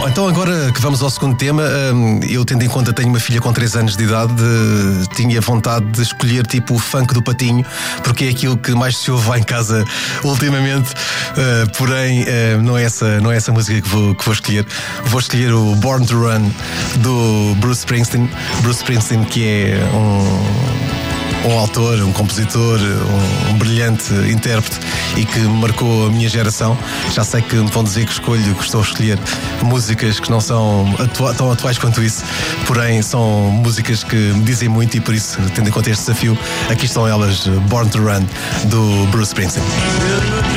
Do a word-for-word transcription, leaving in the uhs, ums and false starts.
Bom, então agora que vamos ao segundo tema, eu tendo em conta tenho uma filha com três anos de idade, tinha vontade de escolher tipo o funk do Patinho, porque é aquilo que mais se ouve lá em casa ultimamente, porém não é essa, não é essa música que vou, que vou escolher. Vou escolher o Born to Run do Bruce Springsteen. Bruce Springsteen, que é um... um autor, um compositor, um, um brilhante intérprete e que marcou a minha geração. Já sei que me vão dizer que escolho, que estou a escolher músicas que não são atua- tão atuais quanto isso, porém são músicas que me dizem muito e por isso, tendo em conta este desafio, aqui estão elas, Born to Run, do Bruce Springsteen.